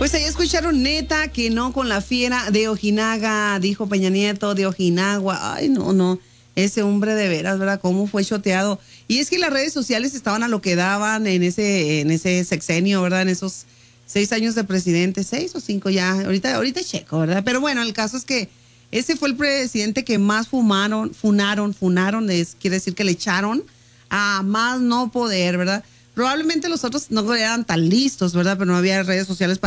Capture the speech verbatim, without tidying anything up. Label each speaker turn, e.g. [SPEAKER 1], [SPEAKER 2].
[SPEAKER 1] Pues ahí escucharon neta que no con la fiera de Ojinaga, dijo Peña Nieto, de Ojinagua. Ay, no, no, ese hombre de veras, ¿verdad? Cómo fue choteado. Y es que las redes sociales estaban a lo que daban en ese, en ese sexenio, ¿verdad? En esos seis años de presidente, seis o cinco ya, ahorita, ahorita checo, ¿verdad? Pero bueno, el caso es que ese fue el presidente que más fumaron, funaron, funaron, es, quiere decir que le echaron a más no poder, ¿verdad? Probablemente los otros no eran tan listos, ¿verdad? Pero no había redes sociales para